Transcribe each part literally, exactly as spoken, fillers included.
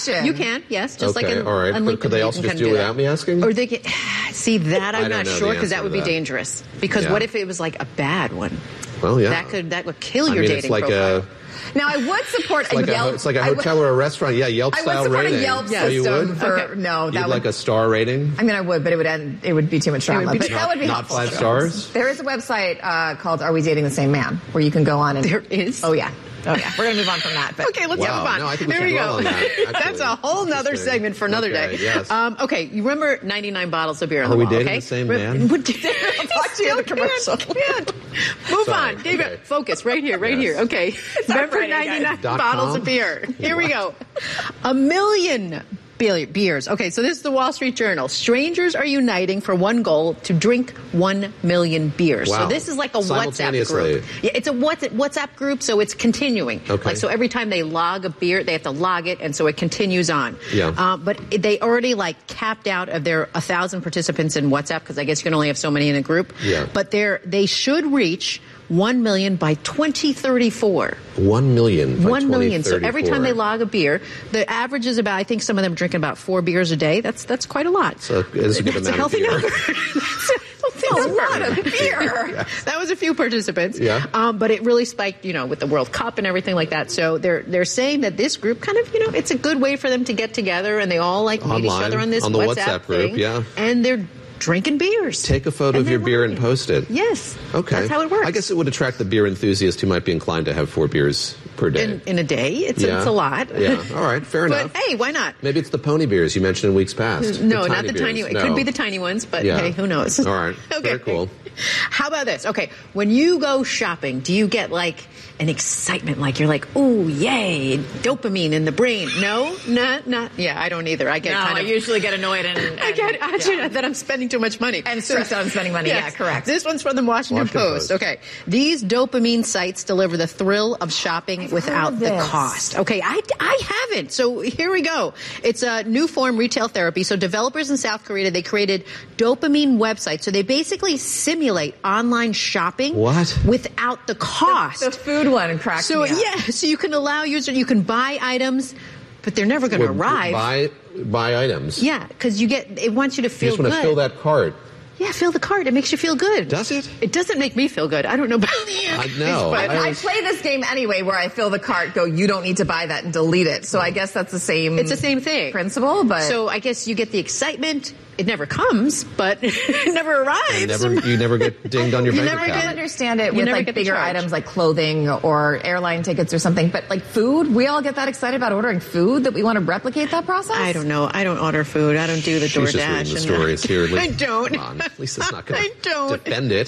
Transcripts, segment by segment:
question. You can, yes, just okay, like in, all right. on But LinkedIn, could they you also can just kinda do it without that. me asking? Or they can see that. I'm I not don't know sure the because that answer would to be that. dangerous. Because Yeah. what if it was like a bad one? Well, yeah. That could that would kill I your mean, dating it's like profile. a. Now, I would support It's a like, Yelp. a, it's like a I would- hotel or a restaurant. Yeah, Yelp I would style support rating. a Yelp Yeah, you system would? for Okay. no. That You'd would like a star rating? I mean, I would, but it would end. It would be too much drama. be But too- that would be Not helpful. five stars? There is a website uh, called "Are We Dating the Same Man?" where you can go on and There is? Oh yeah, oh yeah. We're gonna move on from that. But Okay, let's Wow. move on. No, I think we there should we dwell go. on that, actually. That's a whole nother Interesting. segment for another Okay, day. yes. Um, okay, you remember ninety-nine bottles of beer on Are the we wall, dating okay? the same Re- man? Would- I'll talk to you in the commercial. Can't. Move Sorry, on. David, okay. focus right here, right Yes. here. Okay. Remember Friday, guys. ninety-nine Dot bottles com? of beer. Here we go. A million be- beers. Okay, so this is the Wall Street Journal. Strangers are uniting for one goal to drink one million beers. Wow. So this is like a WhatsApp Simultaneously. group. Yeah, it's a WhatsApp WhatsApp group, so it's continuing. Okay. Like, so every time they log a beer, they have to log it, and so it continues on. Yeah. Uh, but they already like capped out of their a thousand participants in WhatsApp because I guess you can only have so many in a group. Yeah. But they're they should reach one million by twenty thirty-four. One million. by One million. So twenty every time they thirty-four. log a beer, the average is about, I think some of them drinking about four beers a day. That's that's quite a lot. So it is a good That's a amount of healthy beer. number. That's a healthy That's a number. lot of beer. That was a few participants. Yeah. Um, but it really spiked, you know, with the World Cup and everything like that. So they're they're saying that this group kind of, you know, it's a good way for them to get together and they all like meet each Online, other on this on the WhatsApp, WhatsApp group, thing. yeah. And they're drinking beers. Take a photo And of your they're beer and lying. post it. Yes. Okay. That's how it works. I guess it would attract the beer enthusiast who might be inclined to have four beers per day. in, in a day. It's, yeah. it's a lot. Yeah. All right. Fair But enough. hey, why not? Maybe it's the pony beers you mentioned in weeks past. No, The not the tiny beers. ones. It No. could be the tiny ones, but Yeah. hey, who knows? All right. Okay. Very cool. How about this? Okay, when you go shopping, do you get like an excitement, like you're like, "Ooh, yay, dopamine in the brain"? No, not, not. Yeah, I don't either. I get No, kind I of. usually get annoyed and, and I get actually yeah. that I'm spending too much money And stressed out I'm spending money. Yeah, correct. This one's from the Washington, Washington Post. Post. Okay, these dopamine sites deliver the thrill of shopping without of the this. cost. Okay, I, I haven't. So here we go. It's a new form retail therapy. So developers in South Korea, they created dopamine websites. So they basically simulate online shopping What? without the cost. The food one cracks so me up. yeah, so you can allow users, you can buy items, but they're never going to Well, arrive. Buy, buy items. Yeah, because you get, it wants you to You feel just want good. to fill that cart. Yeah, fill the cart. It makes you feel good. Does it? It doesn't make me feel good. I don't know about you. I know. But I I was- play this game anyway where I fill the cart, go, you don't need to buy that, and delete it. So I guess that's the same it's the same thing. principle, but So I guess you get the excitement. It never comes, but it never arrives. You never, you never get dinged on your You bank never I account. can understand it You with never like get the bigger charge. items like clothing or airline tickets or something, but like food, we all get that excited about ordering food that we want to replicate that process? I don't know. I don't order food. I don't do the She's DoorDash. just reading the and- stories here. I don't. Come on. At least it's not going I to don't. defend it.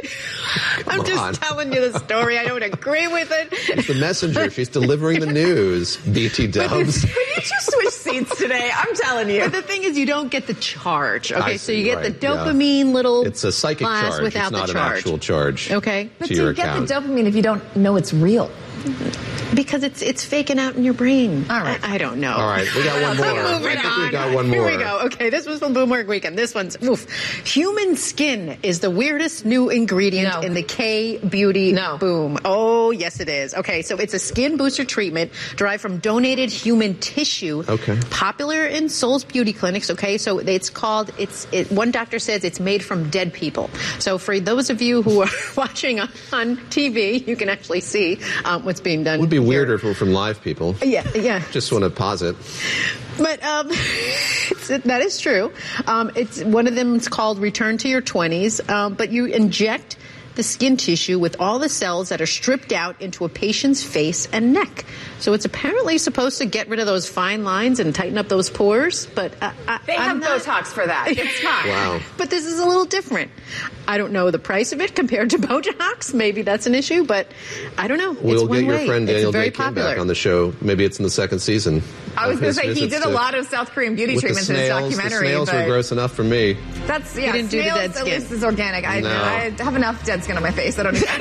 I'm Come just on. telling you the story. I don't agree with it. It's the messenger. She's delivering the news. B T Dubs. When you just switch seats today, I'm telling you. But the thing is, you don't get the charge. Okay, I so you see, get right, the yeah. dopamine little It's a psychic glass charge. without It's not the an charge. actual charge. Okay. But to do your you get account. the dopamine if you don't know it's real? Because it's it's faking out in your brain. All right. I, I don't know. All right, we got one more. Moving I think on. we got one Here more. we go. Okay, this was from Bloomberg Weekend. This one's oof. Human skin is the weirdest new ingredient No. in the K beauty No. boom. Oh, yes it is. Okay, so it's a skin booster treatment derived from donated human tissue. Okay. Popular in Seoul's beauty clinics. Okay, so it's called. It's it, one doctor says it's made from dead people. So for those of you who are watching on, on T V, you can actually see um, what's being done. It would be here. weirder if it were from live people. Yeah, yeah. Just want to posit. But um, it's, that is true. Um, it's one of them is called Return to Your twenties. Um, but you inject the skin tissue with all the cells that are stripped out into a patient's face and neck. So it's apparently supposed to get rid of those fine lines and tighten up those pores. But uh, I, They have I'm not- Botox for that. It's fine. Wow. But this is a little different. I don't know the price of it compared to Botox. Maybe that's an issue, but I don't know. We'll it's one get your way. friend Daniel it's very Day Kim popular. back on the show. Maybe it's in the second season. I was of going to his say, he visits did a to- lot of South Korean beauty with the treatments in his snails. documentary. The snails but were gross enough for me. That's, yeah, didn't do the snails dead at skin. least is organic. I, No. I have enough dead skin on my face. I don't need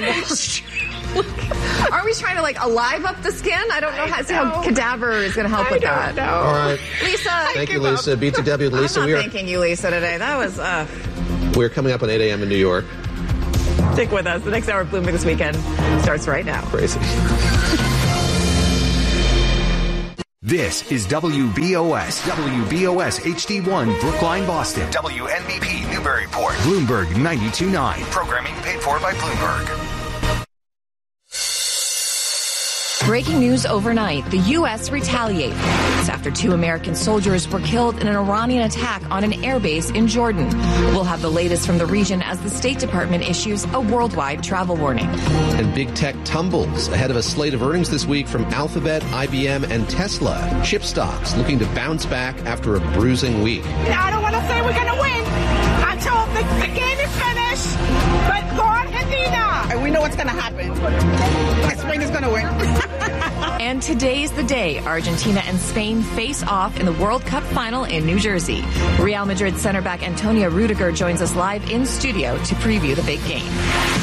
Aren't we trying to like alive up the skin? I don't know how, see how cadaver is going to help I with don't that. know. All right. Lisa, Thank you, give up. Lisa. B T W with Lisa. I'm We not are, thanking you, Lisa, today. That was, uh, we're coming up on eight a.m. in New York. stick with us. The next hour of Bloomberg This Weekend starts right now. Crazy. This is W B O S, W B O S H D one, Brookline, Boston. W N B P, Newburyport. Bloomberg ninety-two point nine. Programming paid for by Bloomberg. Breaking news overnight, the U S retaliates after two American soldiers were killed in an Iranian attack on an airbase in Jordan. We'll have the latest from the region as the State Department issues a worldwide travel warning. And big tech tumbles ahead of a slate of earnings this week from Alphabet, I B M, and Tesla. Chip stocks looking to bounce back after a bruising week. I don't want to say we're going to win until the, the game is finished, but go Argentina! And we know what's going to happen. Spain is going to win. And today's the day Argentina and Spain face off in the World Cup final in New Jersey. Real Madrid center back Antonio Rudiger joins us live in studio to preview the big game.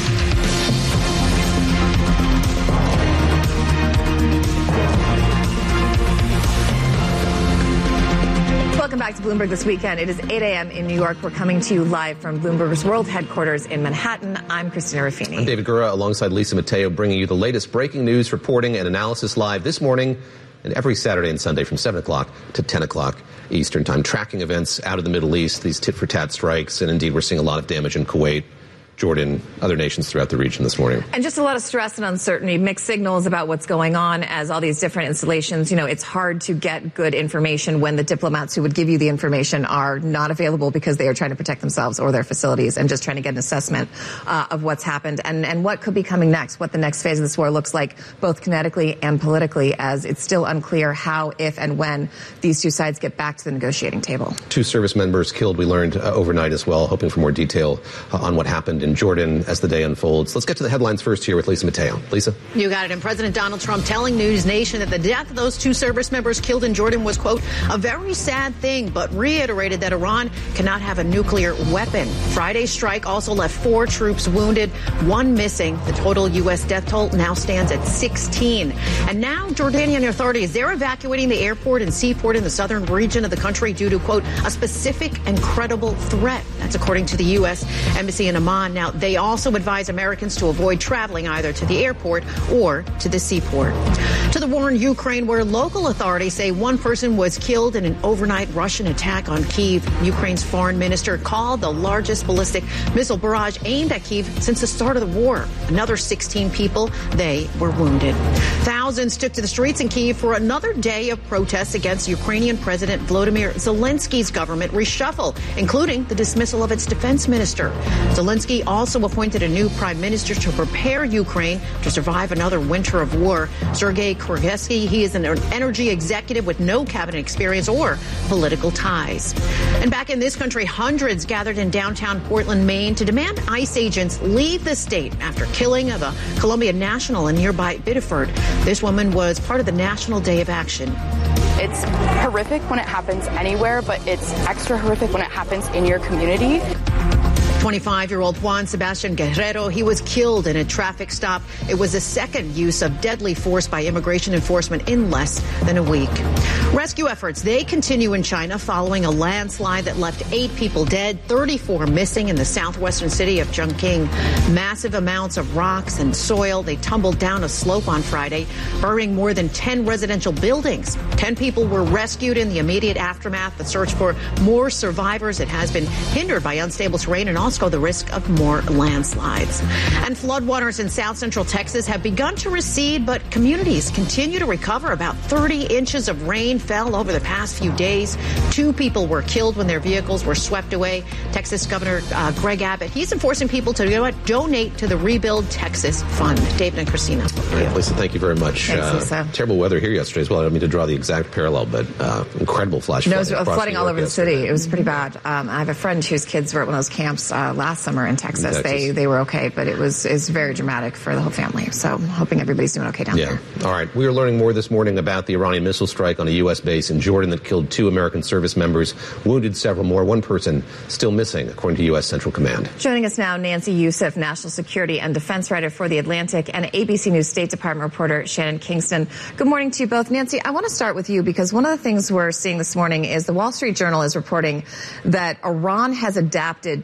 Welcome back to Bloomberg This Weekend. It is eight a.m. in New York. We're coming to you live from Bloomberg's World Headquarters in Manhattan. I'm Christina Ruffini. I'm David Gura alongside Lisa Mateo, bringing you the latest breaking news, reporting, and analysis live this morning and every Saturday and Sunday from seven o'clock to ten o'clock Eastern Time. Tracking events out of the Middle East, these tit-for-tat strikes, and indeed we're seeing a lot of damage in Kuwait, Jordan, other nations throughout the region this morning. And just a lot of stress and uncertainty, mixed signals about what's going on as all these different installations. You know, it's hard to get good information when the diplomats who would give you the information are not available because they are trying to protect themselves or their facilities and just trying to get an assessment uh, of what's happened and, and what could be coming next, what the next phase of this war looks like, both kinetically and politically, as it's still unclear how, if, and when these two sides get back to the negotiating table. Two service members killed, we learned uh, overnight as well, hoping for more detail uh, on what happened in Jordan as the day unfolds. Let's get to the headlines first here with Lisa Mateo. Lisa? You got it. And President Donald Trump telling News Nation that the death of those two service members killed in Jordan was, quote, a very sad thing, but reiterated that Iran cannot have a nuclear weapon. Friday's strike also left four troops wounded, one missing. The total U S death toll now stands at sixteen. And now Jordanian authorities, they're evacuating the airport and seaport in the southern region of the country due to, quote, a specific and credible threat. That's according to the U S Embassy in Amman. Now, they also advise Americans to avoid traveling either to the airport or to the seaport. To the war in Ukraine, where local authorities say one person was killed in an overnight Russian attack on Kyiv. Ukraine's foreign minister called the largest ballistic missile barrage aimed at Kyiv since the start of the war. Another sixteen people, they were wounded. Thousands took to the streets in Kyiv for another day of protests against Ukrainian President Volodymyr Zelensky's government reshuffle, including the dismissal of its defense minister. Zelensky also appointed a new prime minister to prepare Ukraine to survive another winter of war. Sergei Kurgetsky, he is an energy executive with no cabinet experience or political ties. And back in this country, hundreds gathered in downtown Portland, Maine to demand ICE agents leave the state after killing of a Colombian national in nearby Biddeford. This woman was part of the National Day of Action. It's horrific when it happens anywhere, but it's extra horrific when it happens in your community. twenty-five-year-old Juan Sebastian Guerrero, he was killed in a traffic stop. It was the second use of deadly force by immigration enforcement in less than a week. Rescue efforts, they continue in China following a landslide that left eight people dead, thirty-four missing in the southwestern city of Chongqing. Massive amounts of rocks and soil, they tumbled down a slope on Friday, burying more than ten residential buildings. ten people were rescued in the immediate aftermath. The search for more survivors, it has been hindered by unstable terrain and also the risk of more landslides. And floodwaters in south central Texas have begun to recede, but communities continue to recover. About thirty inches of rain fell over the past few days. Two people were killed when their vehicles were swept away. Texas Governor uh, Greg Abbott, he's enforcing people to, you know what, donate to the Rebuild Texas Fund. David and Christina. Right, Lisa, thank you very much. Thanks, uh, Lisa. Terrible weather here yesterday as well. I don't mean to draw the exact parallel, but uh, incredible flash no, flooding. it was flooding all over the yesterday. city. It was pretty bad. Um, I have a friend whose kids were at one of those camps uh, last summer in Texas. In Texas. They they were okay, but it was is very dramatic for the whole family. So I'm hoping everybody's doing okay down yeah. there. All right. We are learning more this morning about the Iranian missile strike on a U S base in Jordan that killed two American service members, wounded several more. One person still missing, according to U S Central Command. Joining us now, Nancy Youssef, national security and defense writer for The Atlantic, and A B C News State Department reporter Shannon Kingston. Good morning to you both. Nancy, I want to start with you because one of the things we're seeing this morning is the Wall Street Journal is reporting that Iran has adapted to U S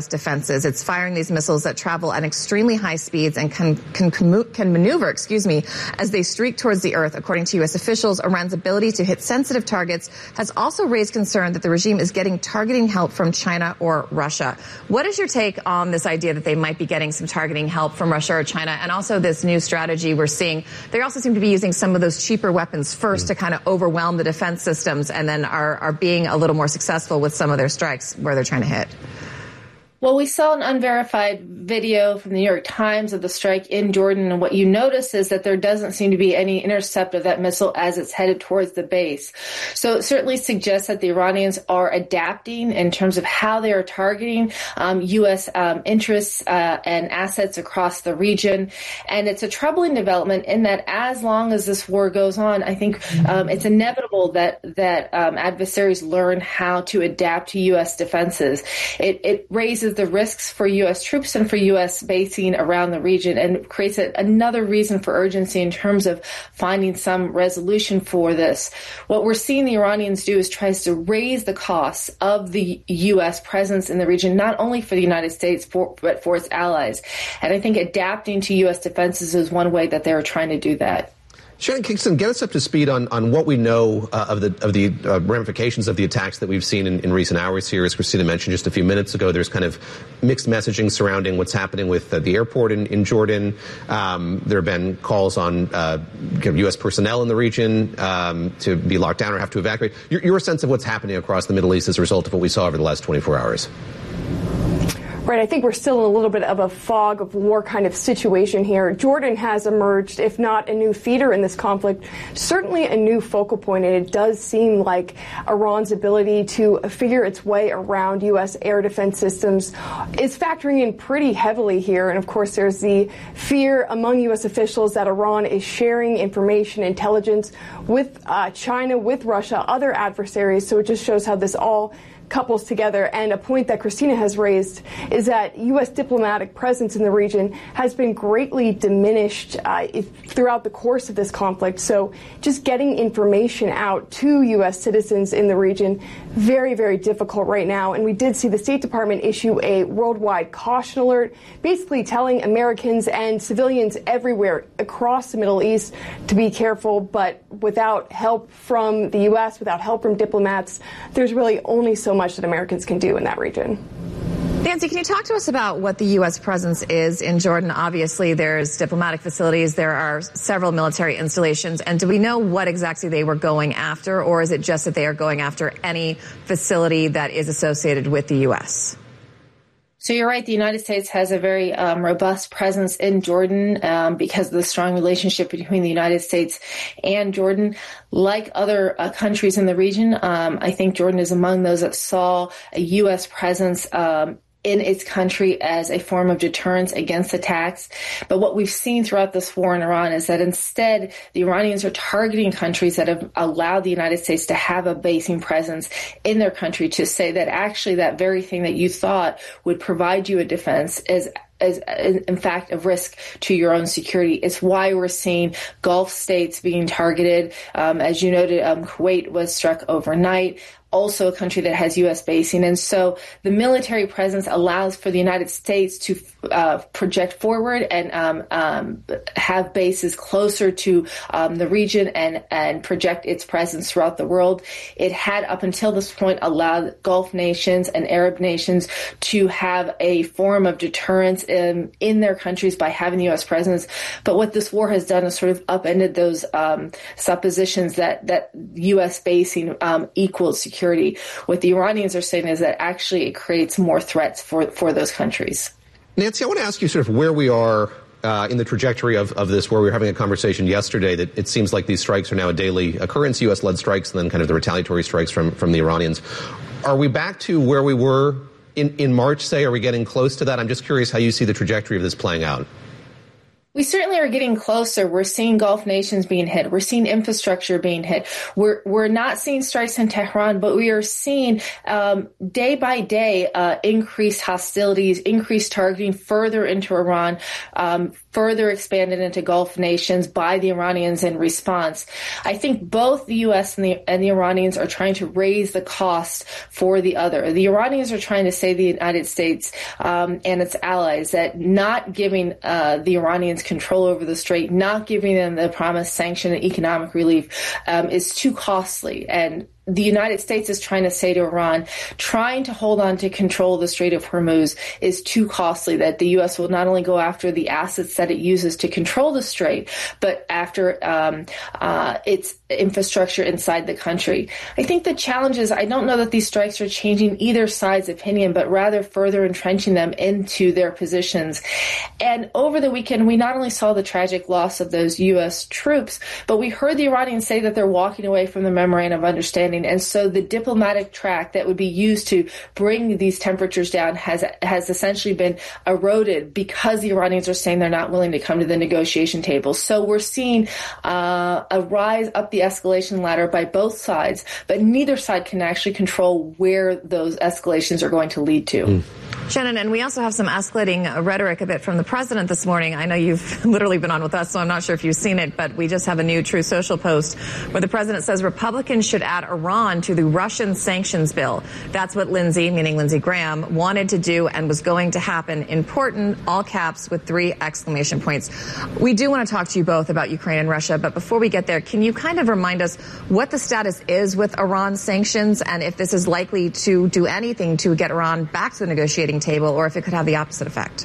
defenses. It's firing these missiles that travel at extremely high speeds and can, can, can maneuver, excuse me, as they streak towards the earth. According to U S officials, Iran's ability to hit sensitive targets has also raised concern that the regime is getting targeting help from China or Russia. What is your take on this idea that they might be getting some targeting help from Russia or China, and also this new strategy we're seeing? They also seem to be using some of those cheaper weapons first mm. to kind of overwhelm the defense systems, and then are, are being a little more successful with some of their strikes where they're trying to hit. Well, we saw an unverified video from the New York Times of the strike in Jordan, and what you notice is that there doesn't seem to be any intercept of that missile as it's headed towards the base. So it certainly suggests that the Iranians are adapting in terms of how they are targeting um, U S um, interests uh, and assets across the region. And it's a troubling development in that as long as this war goes on, I think um, it's inevitable that that um, adversaries learn how to adapt to U S defenses. It, it raises the risks for U S troops and for U S basing around the region, and creates a, another reason for urgency in terms of finding some resolution for this. What we're seeing the Iranians do is tries to raise the costs of the U S presence in the region, not only for the United States, for, but for its allies. And I think adapting to U S defenses is one way that they're trying to do that. Shannon Kingston, get us up to speed on, on what we know uh, of the of the uh, ramifications of the attacks that we've seen in, in recent hours here. As Christina mentioned just a few minutes ago, there's kind of mixed messaging surrounding what's happening with uh, the airport in, in Jordan. Um, there have been calls on uh, U S personnel in the region um, to be locked down or have to evacuate. Your, your sense of what's happening across the Middle East as a result of what we saw over the last twenty-four hours? Right, I think we're still in a little bit of a fog of war kind of situation here. Jordan has emerged, if not a new feeder in this conflict, certainly a new focal point, and it does seem like Iran's ability to figure its way around U S air defense systems is factoring in pretty heavily here. And of course, there's the fear among U S officials that Iran is sharing information, intelligence with uh, China, with Russia, other adversaries. So it just shows how this all couples together. And a point that Christina has raised is that U S diplomatic presence in the region has been greatly diminished uh, throughout the course of this conflict. So just getting information out to U S citizens in the region, very, very difficult right now. And we did see the State Department issue a worldwide caution alert, basically telling Americans and civilians everywhere across the Middle East to be careful. But without help from the U S, without help from diplomats, there's really only so much that Americans can do in that region. Nancy, can you talk to us about what the U S presence is in Jordan? Obviously, there's diplomatic facilities. There are several military installations. And do we know what exactly they were going after, or is it just that they are going after any facility that is associated with the U S? So you're right. The United States has a very um, robust presence in Jordan um, because of the strong relationship between the United States and Jordan. Like other uh, countries in the region, um, I think Jordan is among those that saw a U S presence um, in its country as a form of deterrence against attacks. But what we've seen throughout this war in Iran is that instead the Iranians are targeting countries that have allowed the United States to have a basing presence in their country, to say that actually that very thing that you thought would provide you a defense is is in fact a risk to your own security. It's why we're seeing Gulf states being targeted. Um, as you noted, um, Kuwait was struck overnight. Also a country that has U S basing. And so the military presence allows for the United States to uh, project forward and um, um, have bases closer to um, the region and, and project its presence throughout the world. It had up until this point allowed Gulf nations and Arab nations to have a form of deterrence in, in their countries by having the U S presence. But what this war has done is sort of upended those um, suppositions that, that U S basing um, equals security. Security. What the Iranians are saying is that actually it creates more threats for, for those countries. Nancy, I want to ask you sort of where we are uh, in the trajectory of, of this, where we were having a conversation yesterday that it seems like these strikes are now a daily occurrence, U S-led strikes, and then kind of the retaliatory strikes from, from the Iranians. Are we back to where we were in, in March, say? Are we getting close to that? I'm just curious how you see the trajectory of this playing out. We certainly are getting closer. We're seeing Gulf nations being hit. We're seeing infrastructure being hit. We're we're not seeing strikes in Tehran, but we are seeing um, day by day uh, increased hostilities, increased targeting further into Iran um, further expanded into Gulf nations by the Iranians in response. I think both the U S and the, and the Iranians are trying to raise the cost for the other. The Iranians are trying to say the United States um, and its allies that not giving uh, the Iranians control over the strait, not giving them the promised sanction and economic relief um, is too costly. And the United States is trying to say to Iran, trying to hold on to control of the Strait of Hormuz is too costly, that the U S will not only go after the assets that it uses to control the strait, but after um, uh, its infrastructure inside the country. I think the challenge is, I don't know that these strikes are changing either side's opinion, but rather further entrenching them into their positions. And over the weekend, we not only saw the tragic loss of those U S troops, but we heard the Iranians say that they're walking away from the Memorandum of Understanding. And so the diplomatic track that would be used to bring these temperatures down has has essentially been eroded because the Iranians are saying they're not willing to come to the negotiation table. So we're seeing uh, a rise up the escalation ladder by both sides, but neither side can actually control where those escalations are going to lead to. Mm. Shannon, and we also have some escalating rhetoric a bit from the president this morning. I know you've literally been on with us, so I'm not sure if you've seen it, but we just have a new Truth Social post where the president says Republicans should add Iran to the Russian sanctions bill. That's what Lindsey, meaning Lindsey Graham, wanted to do and was going to happen. Important, all caps with three exclamation points. We do want to talk to you both about Ukraine and Russia, but before we get there, can you kind of remind us what the status is with Iran sanctions and if this is likely to do anything to get Iran back to the negotiating table, or if it could have the opposite effect?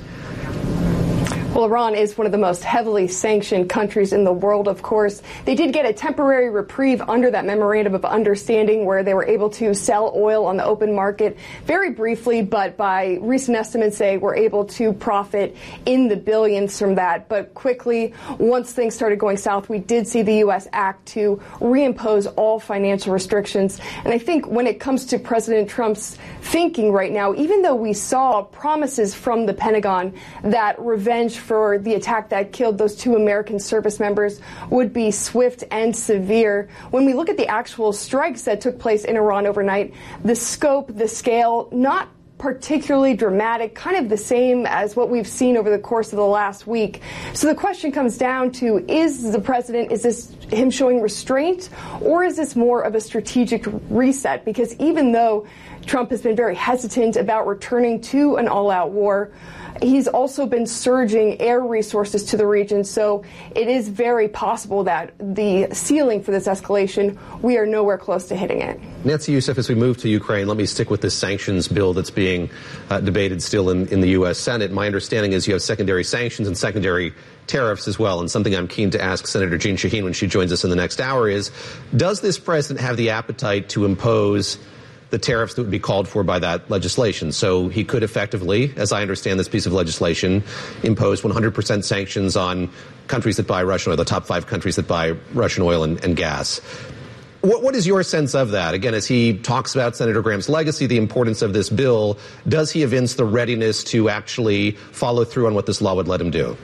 Well, Iran is one of the most heavily sanctioned countries in the world, of course. They did get a temporary reprieve under that memorandum of understanding where they were able to sell oil on the open market very briefly, but by recent estimates they were able to profit in the billions from that. But quickly, once things started going south, we did see the U S act to reimpose all financial restrictions. And I think when it comes to President Trump's thinking right now, even though we saw promises from the Pentagon that revenge for the attack that killed those two American service members would be swift and severe, when we look at the actual strikes that took place in Iran overnight, the scope, the scale, not particularly dramatic, kind of the same as what we've seen over the course of the last week. So the question comes down to, is the president, is this him showing restraint, or is this more of a strategic reset? Because even though Trump has been very hesitant about returning to an all-out war, he's also been surging air resources to the region, so it is very possible that the ceiling for this escalation, we are nowhere close to hitting it. Nancy Youssef, as we move to Ukraine, let me stick with this sanctions bill that's being uh, debated still in, in the U S Senate. My understanding is you have secondary sanctions and secondary tariffs as well, and something I'm keen to ask Senator Jeanne Shaheen when she joins us in the next hour is, does this president have the appetite to impose the tariffs that would be called for by that legislation? So he could effectively, as I understand this piece of legislation, impose one hundred percent sanctions on countries that buy Russian oil, the top five countries that buy Russian oil and, and gas. What, what is your sense of that? Again, as he talks about Senator Graham's legacy, the importance of this bill, does he evince the readiness to actually follow through on what this law would let him do?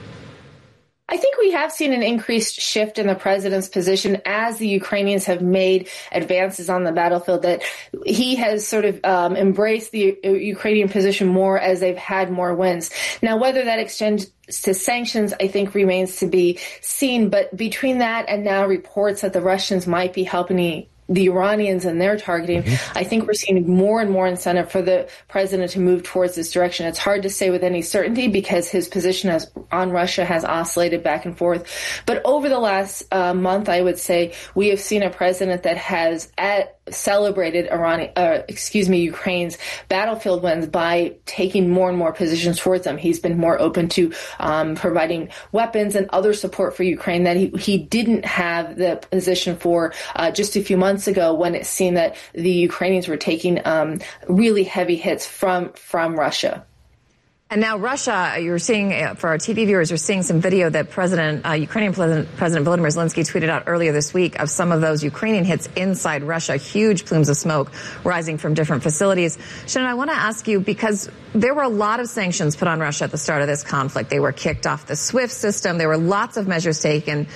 I think we have seen an increased shift in the president's position as the Ukrainians have made advances on the battlefield, that he has sort of um, embraced the Ukrainian position more as they've had more wins. Now, whether that extends to sanctions, I think remains to be seen. But between that and now reports that the Russians might be helping the Iranians and their targeting, mm-hmm. I think we're seeing more and more incentive for the president to move towards this direction. It's hard to say with any certainty because his position as, on Russia has oscillated back and forth. But over the last uh, month, I would say we have seen a president that has at, celebrated Iran, uh, excuse me, Ukraine's battlefield wins by taking more and more positions towards them. He's been more open to um, providing weapons and other support for Ukraine that he, he didn't have the position for uh, just a few months ago, when it seemed that the Ukrainians were taking um, really heavy hits from from Russia. And now Russia, you're seeing, uh, for our T V viewers, you're seeing some video that President, uh, Ukrainian President, President Volodymyr Zelensky tweeted out earlier this week of some of those Ukrainian hits inside Russia, huge plumes of smoke rising from different facilities. Shannon, I want to ask you, because there were a lot of sanctions put on Russia at the start of this conflict. They were kicked off the SWIFT system. There were lots of measures taken.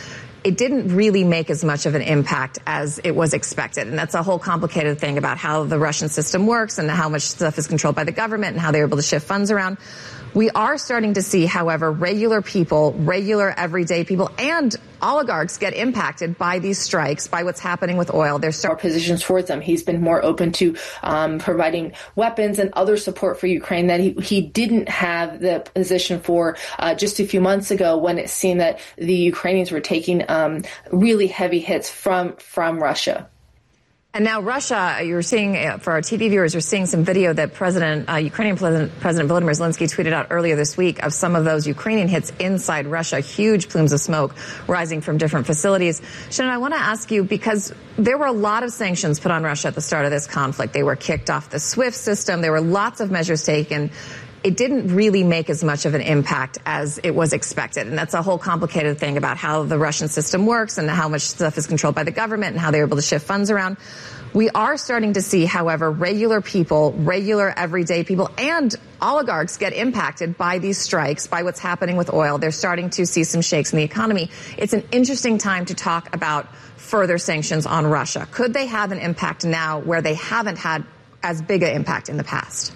it didn't really make as much of an impact as it was expected. And that's a whole complicated thing about how the Russian system works and how much stuff is controlled by the government and how they're able to shift funds around. We are starting to see, however, regular people, regular everyday people, and oligarchs get impacted by these strikes, by what's happening with oil. There's start positions towards them. He's been more open to um, providing weapons and other support for Ukraine that he, he didn't have the position for uh, just a few months ago, when it seemed that the Ukrainians were taking um, really heavy hits from from Russia. And now Russia, you're seeing, uh, for our T V viewers, you're seeing some video that President, uh, Ukrainian President, President Volodymyr Zelensky tweeted out earlier this week of some of those Ukrainian hits inside Russia, huge plumes of smoke rising from different facilities. Shannon, I want to ask you, because there were a lot of sanctions put on Russia at the start of this conflict. They were kicked off the SWIFT system. There were lots of measures taken. It didn't really make as much of an impact as it was expected. And that's a whole complicated thing about how the Russian system works and how much stuff is controlled by the government and how they're able to shift funds around. We are starting to see, however, regular people, regular everyday people, and oligarchs get impacted by these strikes, by what's happening with oil. They're starting to see some shakes in the economy. It's an interesting time to talk about further sanctions on Russia. Could they have an impact now where they haven't had as big an impact in the past?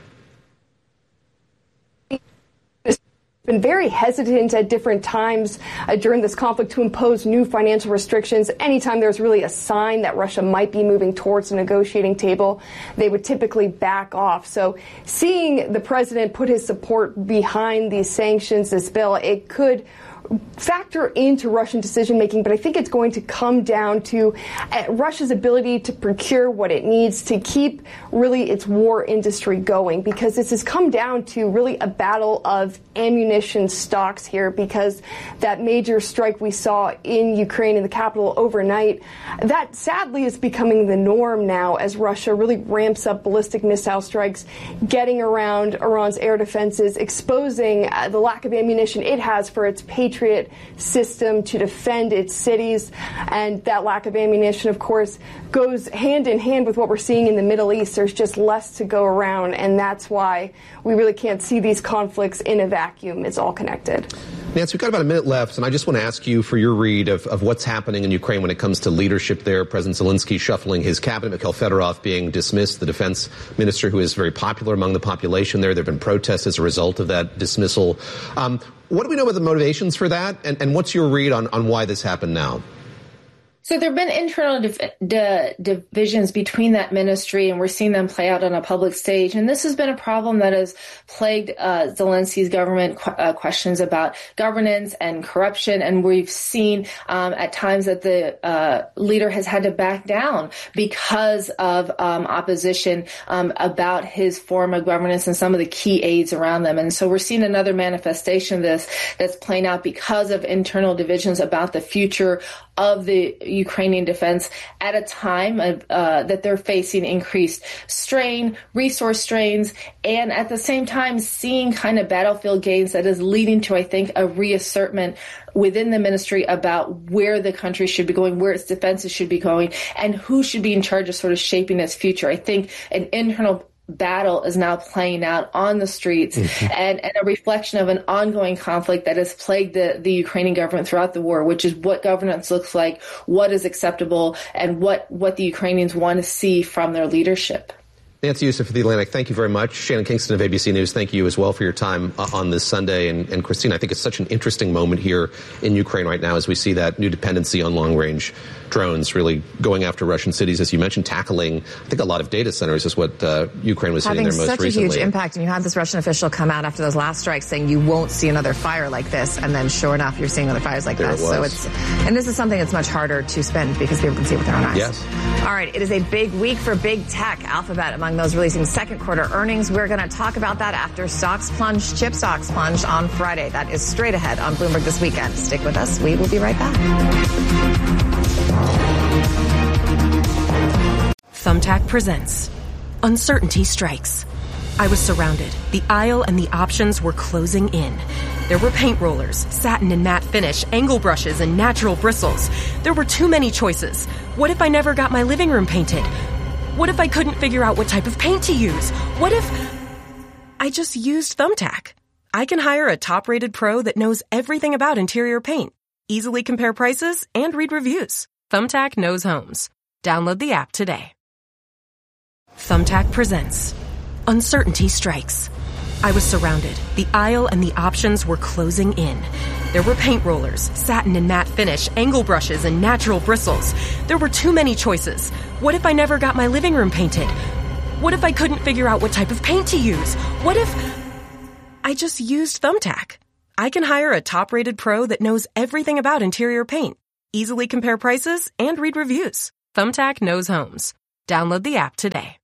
Been very hesitant at different times uh, during this conflict to impose new financial restrictions. Anytime there's really a sign that Russia might be moving towards the negotiating table, they would typically back off. So seeing the president put his support behind these sanctions, this bill, it could factor into Russian decision-making, but I think it's going to come down to uh, Russia's ability to procure what it needs to keep really its war industry going, because this has come down to really a battle of ammunition stocks here, because that major strike we saw in Ukraine, in the capital overnight, that sadly is becoming the norm now as Russia really ramps up ballistic missile strikes, getting around Iran's air defenses, exposing uh, the lack of ammunition it has for its Patriot system to defend its cities. And that lack of ammunition, of course, goes hand in hand with what we're seeing in the Middle East. There's just less to go around, and that's why we really can't see these conflicts in a vacuum. It's all connected. Nancy, we've got about a minute left, and I just want to ask you for your read of, of what's happening in Ukraine when it comes to leadership there. President Zelensky shuffling his cabinet, Mikhail Fedorov being dismissed, the defense minister who is very popular among the population there. There have been protests as a result of that dismissal. Um, what do we know about the motivations for that, and, and what's your read on, on why this happened now? So there have been internal div- di- divisions between that ministry, and we're seeing them play out on a public stage. And this has been a problem that has plagued uh, Zelensky's government, qu- uh, questions about governance and corruption. And we've seen um, at times that the uh, leader has had to back down because of um, opposition um, about his form of governance and some of the key aides around them. And so we're seeing another manifestation of this that's playing out because of internal divisions about the future of the Ukrainian defense at a time of, uh, that they're facing increased strain, resource strains, and at the same time seeing kind of battlefield gains that is leading to, I think, a reassertment within the ministry about where the country should be going, where its defenses should be going, and who should be in charge of sort of shaping its future. I think an internal battle is now playing out on the streets, mm-hmm. and, and a reflection of an ongoing conflict that has plagued the, the Ukrainian government throughout the war, which is what governance looks like, what is acceptable, and what, what the Ukrainians want to see from their leadership. Nancy Youssef of The Atlantic, thank you very much. Shannon Kingston of A B C News, thank you as well for your time uh, on this Sunday. And, and Christine, I think it's such an interesting moment here in Ukraine right now as we see that new dependency on long-range drones really going after Russian cities, as you mentioned, tackling, I think, a lot of data centers is what uh, Ukraine was hitting there most recently. Having such a huge impact. And you had this Russian official come out after those last strikes saying you won't see another fire like this. And then sure enough, you're seeing other fires like there this. It so it's, and this is something that's much harder to spend because people can see it with their own eyes. Yes. All right. It is a big week for big tech. Alphabet among those releasing second quarter earnings. We're going to talk about that after stocks plunge, chip stocks plunge on Friday. That is straight ahead on Bloomberg This Weekend. Stick with us. We will be right back. Thumbtack presents Uncertainty Strikes. I was surrounded. The aisle and the options were closing in. There were paint rollers, satin and matte finish, angle brushes, and natural bristles. There were too many choices. What if I never got my living room painted? What if I couldn't figure out what type of paint to use? What if I just used Thumbtack? I can hire a top-rated pro that knows everything about interior paint. Easily compare prices and read reviews. Thumbtack knows homes. Download the app today. Thumbtack presents Uncertainty Strikes. I was surrounded. The aisle and the options were closing in. There were paint rollers, satin and matte finish, angle brushes, and natural bristles. There were too many choices. What if I never got my living room painted? What if I couldn't figure out what type of paint to use? What if I just used Thumbtack? I can hire a top-rated pro that knows everything about interior paint, easily compare prices, and read reviews. Thumbtack knows homes. Download the app today.